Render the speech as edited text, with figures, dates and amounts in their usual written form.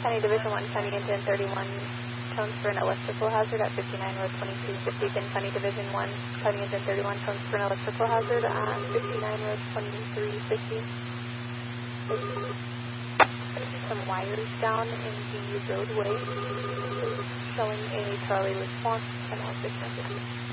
County Division 1, County Engine 31, tones for an electrical hazard at 59 Road 2250. Bin County Division 1, County Engine 31, tones for an electrical hazard at 59 Road 2350. There's going to be some wires down in the roadway showing a Charlie response, and I'll just